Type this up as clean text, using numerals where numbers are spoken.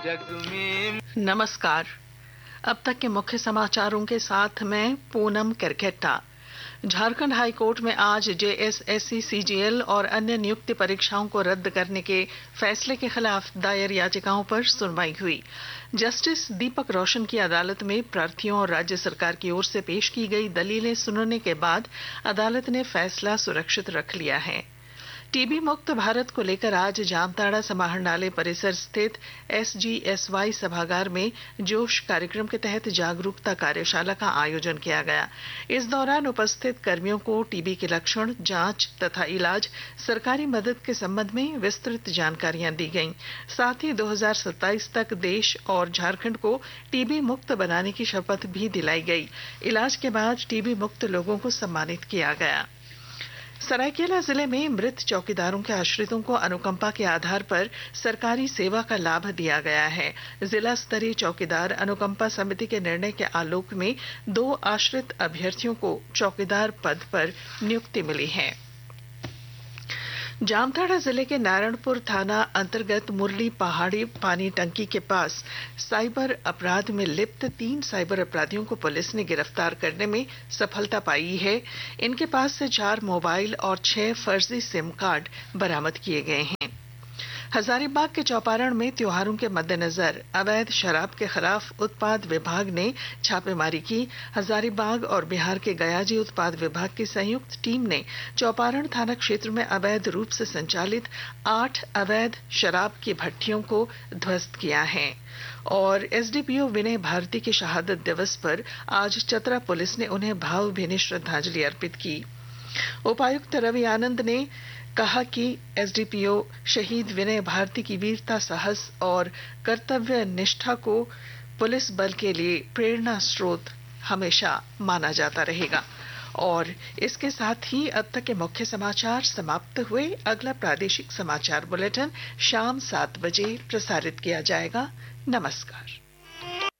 जग में। नमस्कार। अब तक के मुख्य समाचारों के साथ मैं पूनम करकेट्टा। झारखंड हाई कोर्ट में आज जेएसएससी सीजीएल और अन्य नियुक्ति परीक्षाओं को रद्द करने के फैसले के खिलाफ दायर याचिकाओं पर सुनवाई हुई। जस्टिस दीपक रोशन की अदालत में प्रार्थियों और राज्य सरकार की ओर से पेश की गई दलीलें सुनने के बाद अदालत ने फैसला सुरक्षित रख लिया है। टीबी मुक्त भारत को लेकर आज जामताड़ा समाहरणालय परिसर स्थित एसजीएसवाई सभागार में जोश कार्यक्रम के तहत जागरूकता कार्यशाला का आयोजन किया गया। इस दौरान उपस्थित कर्मियों को टीबी के लक्षण, जांच तथा इलाज, सरकारी मदद के संबंध में विस्तृत जानकारियां दी गईं। साथ ही 2027 तक देश और झारखंड को टीबी मुक्त बनाने की शपथ भी दिलाई गई। इलाज के बाद टीबी मुक्त लोगों को सम्मानित किया गया। सरायकेला जिले में मृत चौकीदारों के आश्रितों को अनुकंपा के आधार पर सरकारी सेवा का लाभ दिया गया है। जिला स्तरीय चौकीदार अनुकंपा समिति के निर्णय के आलोक में 2 आश्रित अभ्यर्थियों को चौकीदार पद पर नियुक्ति मिली है। जामताड़ा जिले के नारायणपुर थाना अंतर्गत मुरली पहाड़ी पानी टंकी के पास साइबर अपराध में लिप्त 3 साइबर अपराधियों को पुलिस ने गिरफ्तार करने में सफलता पाई है। इनके पास से 4 मोबाइल और 6 फर्जी सिम कार्ड बरामद किए गए हैं। हजारीबाग के चौपारण में त्योहारों के मद्देनजर अवैध शराब के खिलाफ उत्पाद विभाग ने छापेमारी की। हजारीबाग और बिहार के गयाजी उत्पाद विभाग की संयुक्त टीम ने चौपारण थाना क्षेत्र में अवैध रूप से संचालित 8 अवैध शराब की भट्टियों को ध्वस्त किया है। और एसडीपीओ विनय भारती के शहादत दिवस पर आज चतरा पुलिस ने उन्हें भावभीनी श्रद्धांजलि अर्पित की। उपायुक्त रवि आनंद ने कहा कि एसडीपीओ शहीद विनय भारती की वीरता, साहस और कर्तव्य निष्ठा को पुलिस बल के लिए प्रेरणा स्रोत हमेशा माना जाता रहेगा। और इसके साथ ही अब तक के मुख्य समाचार समाप्त हुए। अगला प्रादेशिक समाचार बुलेटिन शाम 7 बजे प्रसारित किया जाएगा। नमस्कार।